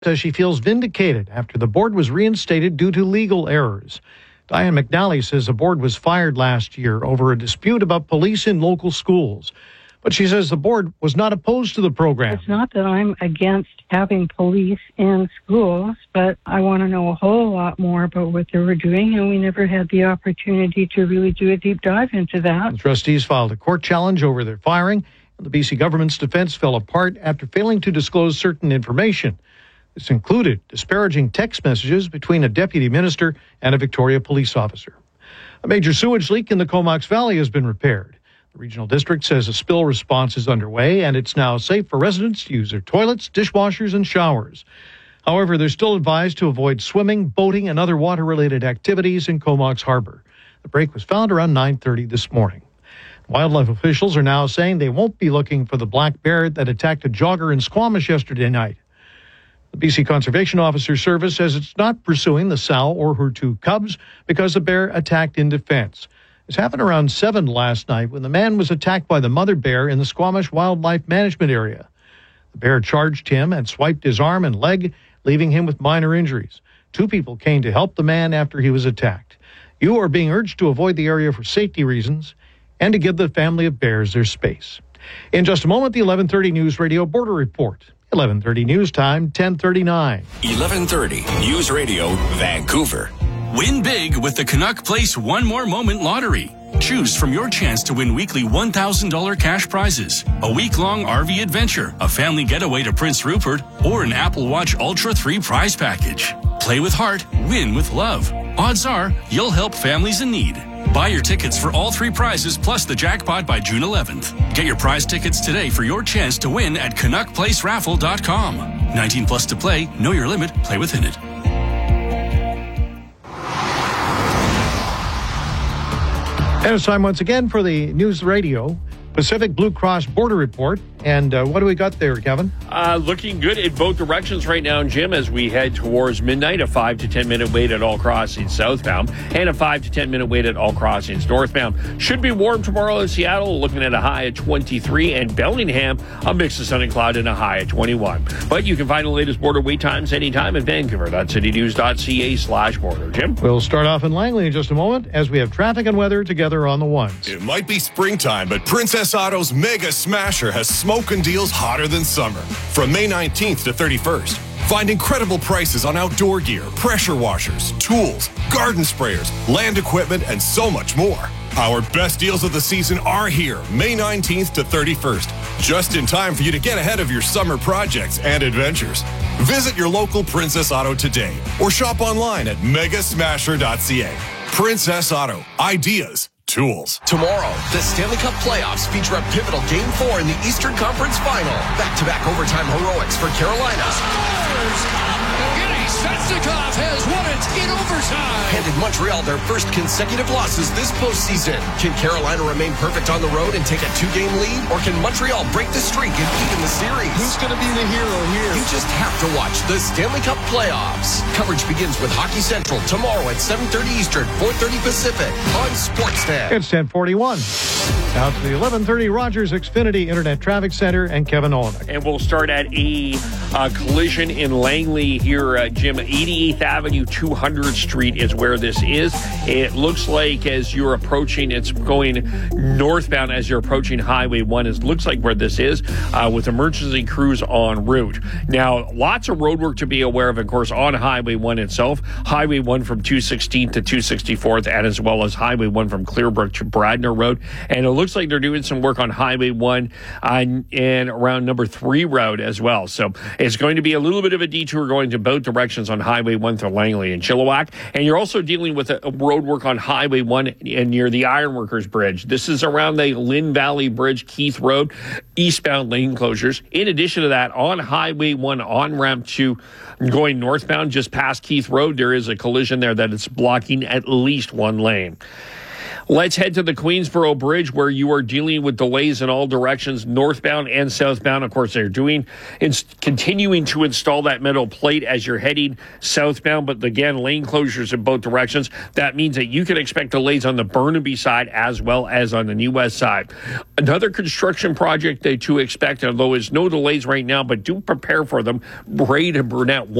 says she feels vindicated after the board was reinstated due to legal errors. Diane McNally says the board was fired last year over a dispute about police in local schools. But she says the board was not opposed to the program. It's not that I'm against having police in schools, but I want to know a whole lot more about what they were doing, and we never had the opportunity to really do a deep dive into that. The trustees filed a court challenge over their firing, and the BC government's defense fell apart after failing to disclose certain information. This included disparaging text messages between a deputy minister and a Victoria police officer. A major sewage leak in the Comox Valley has been repaired. The regional district says a spill response is underway, and it's now safe for residents to use their toilets, dishwashers, and showers. However, they're still advised to avoid swimming, boating, and other water-related activities in Comox Harbor. The break was found around 9:30 this morning. Wildlife officials are now saying they won't be looking for the black bear that attacked a jogger in Squamish yesterday night. The BC Conservation Officer Service says it's not pursuing the sow or her two cubs because the bear attacked in defense. This happened around 7 last night when the man was attacked by the mother bear in the Squamish Wildlife Management Area. The bear charged him and swiped his arm and leg, leaving him with minor injuries. 2 people came to help the man after he was attacked. You are being urged to avoid the area for safety reasons and to give the family of bears their space. In just a moment, the 11:30 News Radio Border Report. 11:30 News Time, 10:39. 11:30 News Radio, Vancouver. Win big with the Canuck Place One More Moment Lottery. Choose from your chance to win weekly $1,000 cash prizes, a week-long RV adventure, a family getaway to Prince Rupert, or an Apple Watch Ultra 3 prize package. Play with heart, win with love. Odds are you'll help families in need. Buy your tickets for all 3 prizes plus the jackpot by June 11th. Get your prize tickets today for your chance to win at CanuckPlaceRaffle.com. 19 plus to play. Know your limit. Play within it. And it's time once again for the News Radio Pacific Blue Cross Border Report. And what do we got there, Kevin? Looking good in both directions right now, Jim, as we head towards midnight. A 5 to 10 minute wait at all crossings southbound and a 5 to 10 minute wait at all crossings northbound. Should be warm tomorrow in Seattle, looking at a high at 23, and Bellingham, a mix of sun and cloud and a high at 21. But you can find the latest border wait times anytime at Vancouver.citynews.ca/border. Jim? We'll start off in Langley in just a moment as we have traffic and weather together on the ones. It might be springtime, but Princess Auto's Mega Smasher has smoking deals hotter than summer. From May 19th to 31st, find incredible prices on outdoor gear, pressure washers, tools, garden sprayers, land equipment, and so much more. Our best deals of the season are here, May 19th to 31st, just in time for you to get ahead of your summer projects and adventures. Visit your local Princess Auto today or shop online at megasmasher.ca. Princess Auto, ideas, tools. Tomorrow, the Stanley Cup playoffs feature a pivotal Game 4 in the Eastern Conference Final. Back-to-back overtime heroics for Carolina. Svechnikov has won it in overtime. Handed Montreal their first consecutive losses this postseason. Can Carolina remain perfect on the road and take a 2-game lead? Or can Montreal break the streak and even the series? Who's going to be the hero here? You just have to watch the Stanley Cup playoffs. Coverage begins with Hockey Central tomorrow at 7:30 Eastern, 4:30 Pacific on Sportsnet. It's 10:41. Now to the 11:30 Rogers Xfinity Internet Traffic Center and Kevin Olenek. And we'll start at a collision in Langley here, Jim. 88th Avenue, 200th Street is where this is. It looks like as you're approaching, it's going northbound as you're approaching Highway 1. It looks like where this is with emergency crews en route. Now, lots of road work to be aware of, course, on Highway 1 itself. Highway 1 from 216th to 264th, and as well as Highway 1 from Clearbrook to Bradner Road. And it looks like they're doing some work on Highway 1 and around number 3 road as well. So it's going to be a little bit of a detour going to both directions on Highway 1 through Langley and Chilliwack. And you're also dealing with a road work on Highway 1 and near the Ironworkers Bridge. This is around the Lynn Valley Bridge, Keith Road, eastbound lane closures. In addition to that, on Highway 1 on ramp 2 going northbound just past Keith Road, there is a collision there that is blocking at least one lane. Let's head to the Queensboro Bridge, where you are dealing with delays in all directions, northbound and southbound. Of course, they're continuing to install that metal plate as you're heading southbound, but again, lane closures in both directions. That means that you can expect delays on the Burnaby side as well as on the New West side. Another construction project to expect, although there's no delays right now, but do prepare for them. Braid and Burnett